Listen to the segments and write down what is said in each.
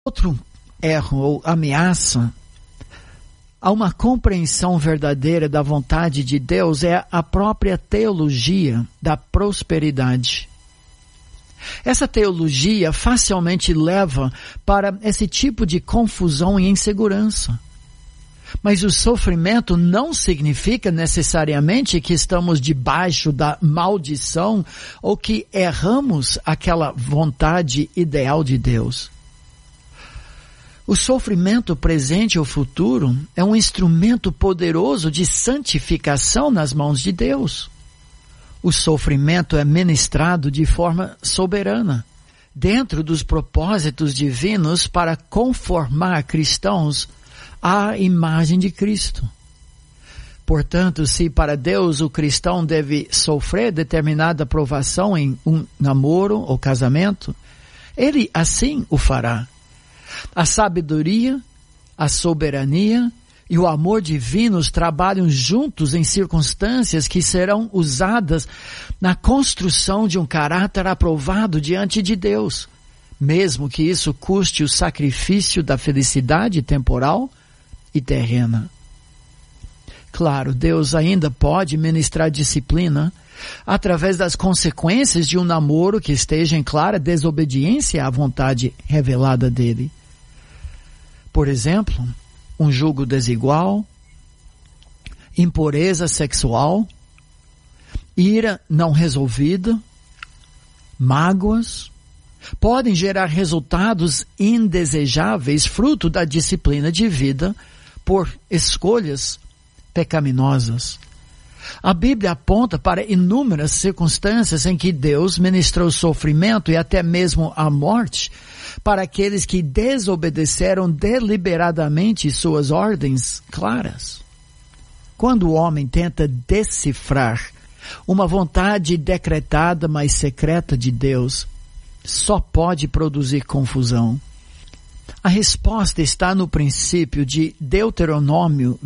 Outro erro ou ameaça a uma compreensão verdadeira da vontade de Deus é a própria teologia da prosperidade. Essa teologia facilmente leva para esse tipo de confusão e insegurança. Mas o sofrimento não significa necessariamente que estamos debaixo da maldição ou que erramos aquela vontade ideal de Deus. O sofrimento presente ou futuro é um instrumento poderoso de santificação nas mãos de Deus. O sofrimento é ministrado de forma soberana, dentro dos propósitos divinos para conformar cristãos à imagem de Cristo. Portanto, se para Deus o cristão deve sofrer determinada provação em um namoro ou casamento, Ele assim o fará. A sabedoria, a soberania e o amor divinos trabalham juntos em circunstâncias que serão usadas na construção de um caráter aprovado diante de Deus, mesmo que isso custe o sacrifício da felicidade temporal e terrena. Claro, Deus ainda pode ministrar disciplina através das consequências de um namoro que esteja em clara desobediência à vontade revelada dele. Por exemplo, um julgo desigual, impureza sexual, ira não resolvida, mágoas, podem gerar resultados indesejáveis fruto da disciplina de vida por escolhas pecaminosas. A Bíblia aponta para inúmeras circunstâncias em que Deus ministrou sofrimento e até mesmo a morte para aqueles que desobedeceram deliberadamente suas ordens claras. Quando o homem tenta decifrar uma vontade decretada, mas secreta de Deus, só pode produzir confusão. A resposta está no princípio de Deuteronômio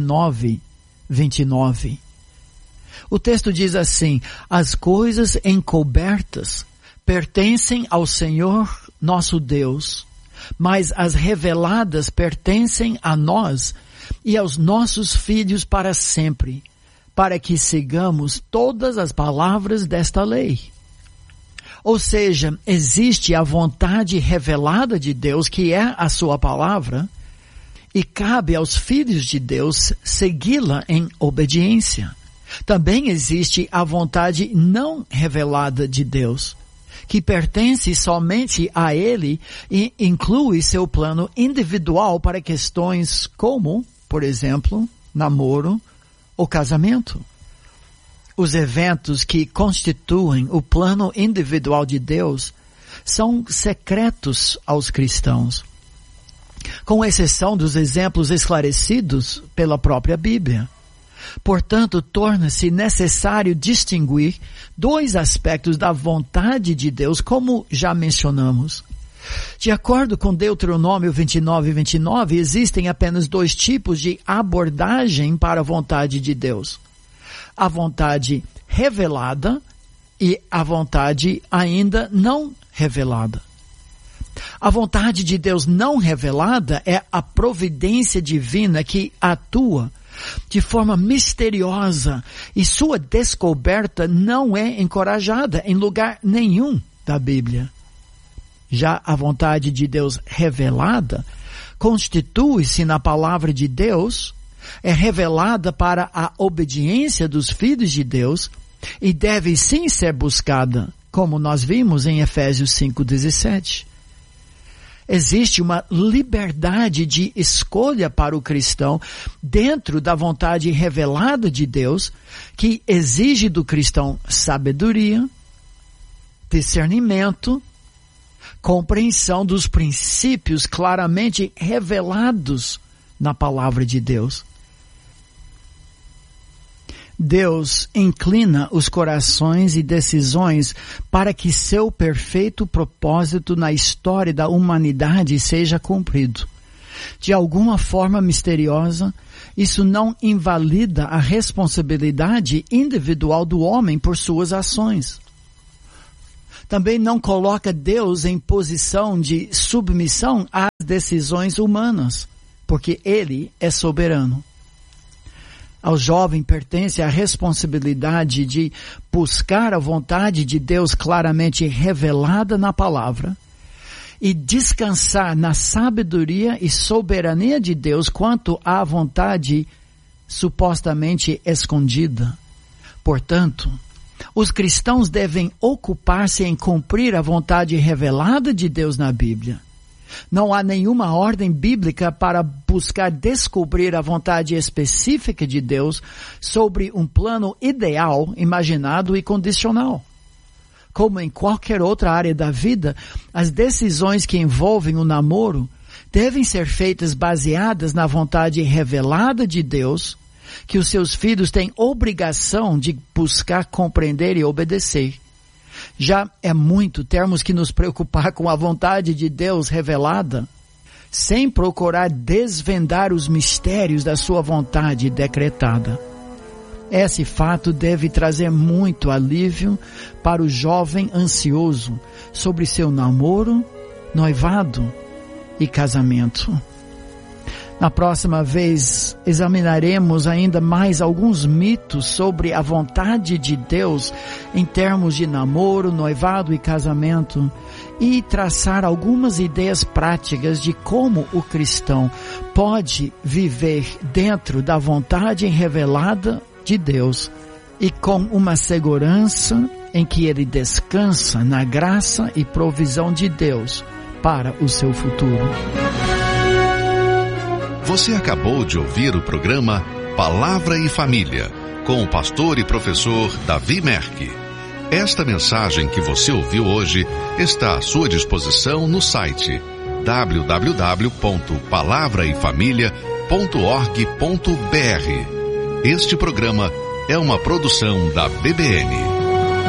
29:29. O texto diz assim: as coisas encobertas pertencem ao Senhor nosso Deus, mas as reveladas pertencem a nós e aos nossos filhos para sempre, para que sigamos todas as palavras desta lei. Ou seja, existe a vontade revelada de Deus, que é a sua palavra, e cabe aos filhos de Deus segui-la em obediência. Também existe a vontade não revelada de Deus, que pertence somente a Ele e inclui seu plano individual para questões como, por exemplo, namoro ou casamento. Os eventos que constituem o plano individual de Deus são secretos aos cristãos, com exceção dos exemplos esclarecidos pela própria Bíblia. Portanto, torna-se necessário distinguir dois aspectos da vontade de Deus, como já mencionamos. De acordo com Deuteronômio 29:29, existem apenas dois tipos de abordagem para a vontade de Deus: a vontade revelada e a vontade ainda não revelada. A vontade de Deus não revelada é a providência divina que atua de forma misteriosa e sua descoberta não é encorajada em lugar nenhum da Bíblia. Já a vontade de Deus revelada constitui-se na palavra de Deus, é revelada para a obediência dos filhos de Deus e deve sim ser buscada, como nós vimos em Efésios 5:17. Existe uma liberdade de escolha para o cristão dentro da vontade revelada de Deus, que exige do cristão sabedoria, discernimento, compreensão dos princípios claramente revelados na palavra de Deus. Deus inclina os corações e decisões para que seu perfeito propósito na história da humanidade seja cumprido. De alguma forma misteriosa, isso não invalida a responsabilidade individual do homem por suas ações. Também não coloca Deus em posição de submissão às decisões humanas, porque Ele é soberano. Ao jovem pertence a responsabilidade de buscar a vontade de Deus claramente revelada na palavra e descansar na sabedoria e soberania de Deus quanto à vontade supostamente escondida. Portanto, os cristãos devem ocupar-se em cumprir a vontade revelada de Deus na Bíblia. Não há nenhuma ordem bíblica para buscar descobrir a vontade específica de Deus sobre um plano ideal, imaginado e condicional. Como em qualquer outra área da vida, as decisões que envolvem o namoro devem ser feitas baseadas na vontade revelada de Deus, que os seus filhos têm obrigação de buscar compreender e obedecer. Já é muito termos que nos preocupar com a vontade de Deus revelada, sem procurar desvendar os mistérios da sua vontade decretada. Esse fato deve trazer muito alívio para o jovem ansioso sobre seu namoro, noivado e casamento. Na próxima vez, examinaremos ainda mais alguns mitos sobre a vontade de Deus em termos de namoro, noivado e casamento e traçar algumas ideias práticas de como o cristão pode viver dentro da vontade revelada de Deus e com uma segurança em que ele descansa na graça e provisão de Deus para o seu futuro. Você acabou de ouvir o programa Palavra e Família, com o pastor e professor Davi Merck. Esta mensagem que você ouviu hoje está à sua disposição no site www.palavraefamilia.org.br. Este programa é uma produção da BBN.